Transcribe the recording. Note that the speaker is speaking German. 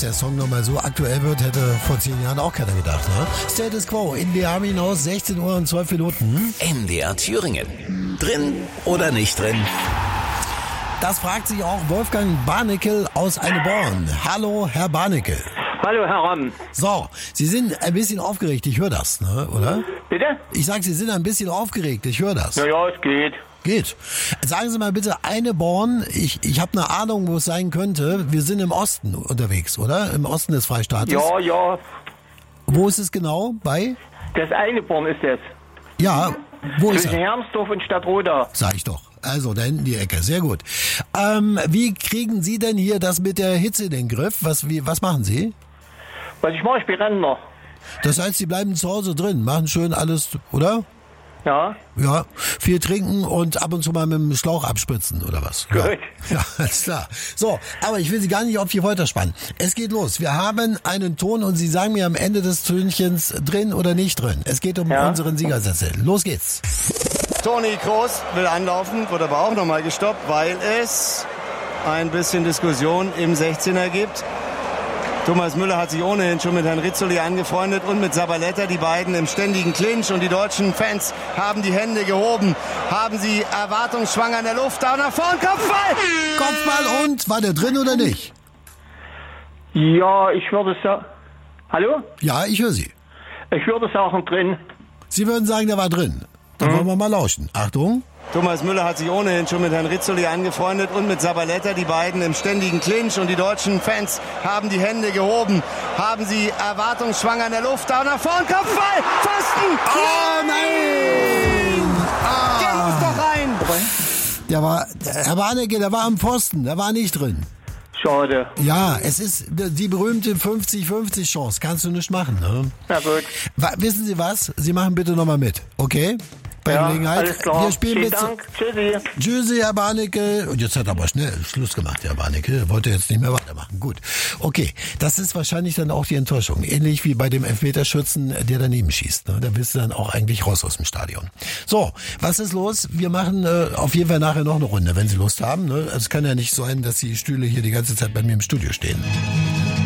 der Song nochmal so aktuell wird, hätte vor 10 Jahren auch keiner gedacht. Ne? Status Quo in BH hinaus, 16 Uhr und 12 Minuten. MDR Thüringen. Drin oder nicht drin? Das fragt sich auch Wolfgang Barnickel aus Eineborn. Hallo, Herr Barnickel. Hallo, Herr Ramm. So, Sie sind ein bisschen aufgeregt, ich höre das, ne, oder? Bitte? Ich sag, Sie sind ein bisschen aufgeregt, ich höre das. Ja, es geht. Geht. Sagen Sie mal bitte, Eineborn, ich habe eine Ahnung, wo es sein könnte. Wir sind im Osten unterwegs, oder? Im Osten des Freistaates. Ja. Wo ist es genau? Bei? Das Eineborn ist es. Ja, wo ist Zwischen er? Hermsdorf und Stadtroda. Sag ich doch. Also, da hinten die Ecke. Sehr gut. Wie kriegen Sie denn hier das mit der Hitze in den Griff? Was machen Sie? Was ich mache, ich bin Rentner. Das heißt, Sie bleiben zu Hause drin, machen schön alles, oder? Ja. Ja, viel trinken und ab und zu mal mit dem Schlauch abspritzen, oder was? Gut. Ja, alles klar. So, aber ich will Sie gar nicht auf die Folter spannen. Es geht los. Wir haben einen Ton und Sie sagen mir am Ende des Tönchens drin oder nicht drin. Es geht um unseren Siegersätze. Los geht's. Toni Kroos will anlaufen, wurde aber auch nochmal gestoppt, weil es ein bisschen Diskussion im 16er gibt. Thomas Müller hat sich ohnehin schon mit Herrn Rizzoli angefreundet und mit Sabaletta, die beiden im ständigen Clinch. Und die deutschen Fans haben die Hände gehoben, haben sie erwartungsschwanger in der Luft. Da nach vorn, Kopfball! Kopfball und, war der drin oder nicht? Ja, ich würde sagen... Hallo? Ja, ich höre Sie. Ich würde sagen drin. Sie würden sagen, der war drin. Dann wollen wir mal lauschen. Achtung. Thomas Müller hat sich ohnehin schon mit Herrn Rizzoli angefreundet und mit Sabaletta, die beiden im ständigen Clinch. Und die deutschen Fans haben die Hände gehoben, haben sie erwartungsschwanger in der Luft. Da nach vorn, Kopfball! Pfosten! Oh nein! Der muss doch rein! Der war, Herr Warnecke, der war am Pfosten, der war nicht drin. Schade. Ja, es ist die berühmte 50-50 Chance. Kannst du nicht machen, ne? Na gut. Wissen Sie was? Sie machen bitte nochmal mit, okay? Bei Gelegenheit. Alles klar. Wir spielen Vielen mit. Dank. Tschüssi. Tschüssi, Herr Barnickel. Und jetzt hat er aber schnell Schluss gemacht, Herr Barnickel. Wollte jetzt nicht mehr weitermachen. Gut. Okay. Das ist wahrscheinlich dann auch die Enttäuschung. Ähnlich wie bei dem Elfmeterschützen, der daneben schießt. Ne? Da bist du dann auch eigentlich raus aus dem Stadion. So, was ist los? Wir machen auf jeden Fall nachher noch eine Runde, wenn Sie Lust haben. Ne? Es kann ja nicht sein, dass die Stühle hier die ganze Zeit bei mir im Studio stehen.